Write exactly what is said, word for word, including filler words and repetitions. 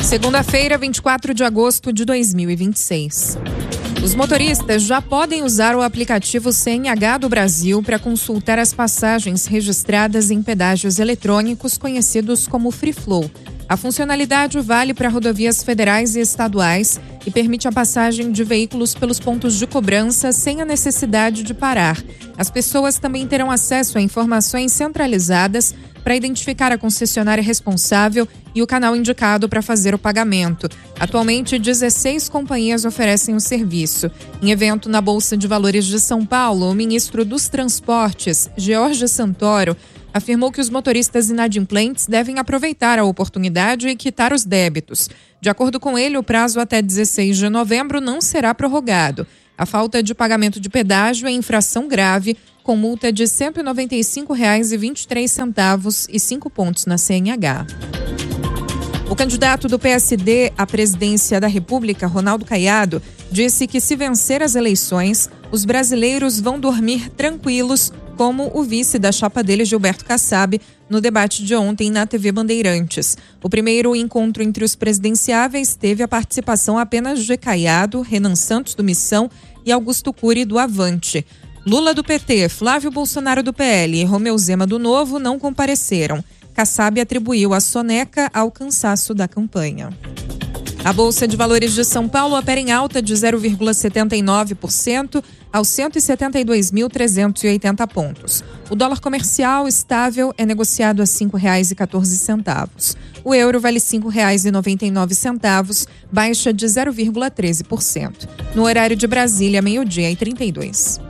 Segunda-feira, vinte e quatro de agosto de dois mil e vinte e seis. Os motoristas já podem usar o aplicativo C N H do Brasil para consultar as passagens registradas em pedágios eletrônicos conhecidos como Free Flow. A funcionalidade vale para rodovias federais e estaduais e permite a passagem de veículos pelos pontos de cobrança sem a necessidade de parar. As pessoas também terão acesso a informações centralizadas para identificar a concessionária responsável e o canal indicado para fazer o pagamento. Atualmente, dezesseis companhias oferecem o serviço. Em evento na Bolsa de Valores de São Paulo, o ministro dos Transportes, George Santoro, afirmou que os motoristas inadimplentes devem aproveitar a oportunidade e quitar os débitos. De acordo com ele, o prazo até dezesseis de novembro não será prorrogado. A falta de pagamento de pedágio é infração grave, com multa de cento e noventa e cinco reais e vinte e três centavos e cinco pontos na C N H. O candidato do P S D à presidência da República, Ronaldo Caiado, disse que se vencer as eleições, os brasileiros vão dormir tranquilos, como o vice da chapa dele, Gilberto Kassab, no debate de ontem na T V Bandeirantes. O primeiro encontro entre os presidenciáveis teve a participação apenas de Caiado, Renan Santos, do Missão, e Augusto Cury, do Avante. Lula, do P T, Flávio Bolsonaro, do P L e Romeu Zema, do Novo, não compareceram. Kassab atribuiu a soneca ao cansaço da campanha. A Bolsa de Valores de São Paulo opera em alta de zero vírgula setenta e nove por cento aos cento e setenta e dois mil trezentos e oitenta pontos. O dólar comercial estável é negociado a cinco reais e quatorze centavos. O euro vale cinco reais e noventa e nove centavos, baixa de zero vírgula treze por cento. No horário de Brasília, meio-dia e trinta e dois.